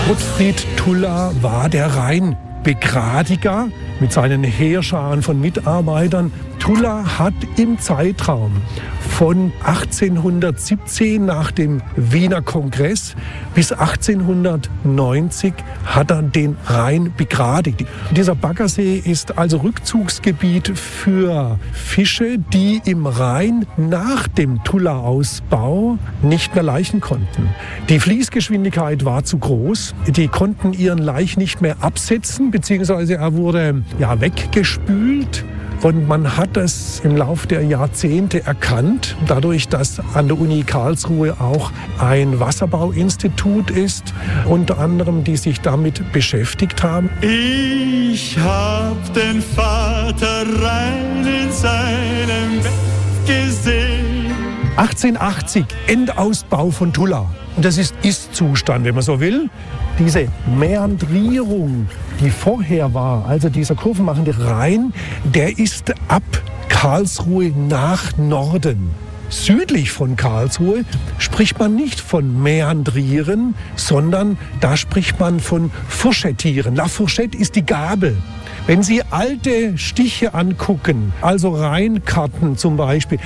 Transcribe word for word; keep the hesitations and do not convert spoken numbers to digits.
Gottfried Tulla war der Rheinbegradiger mit seinen Heerscharen von Mitarbeitern. Tulla hat im Zeitraum von achtzehnhundertsiebzehn nach dem Wiener Kongress bis achtzehnhundertneunzig hat er den Rhein begradigt. Dieser Baggersee ist also Rückzugsgebiet für Fische, die im Rhein nach dem Tulla-Ausbau nicht mehr laichen konnten. Die Fließgeschwindigkeit war zu groß, die konnten ihren Laich nicht mehr absetzen, beziehungsweise er wurde ja, weggespült. Und man hat es im Laufe der Jahrzehnte erkannt, dadurch, dass an der Uni Karlsruhe auch ein Wasserbauinstitut ist, unter anderem, die sich damit beschäftigt haben. Ich hab den Vater Rhein in seinem Bett gesehen. achtzehnhundertachtzig, Endausbau von Tulla. Und das ist Ist-Zustand, wenn man so will. Diese Mäandrierung, die vorher war, also dieser kurvenmachende Rhein, der ist ab Karlsruhe nach Norden. Südlich von Karlsruhe spricht man nicht von Mäandrieren, sondern da spricht man von Fourchettieren. La Fourchette ist die Gabel. Wenn Sie alte Stiche angucken, also Rheinkarten zum Beispiel,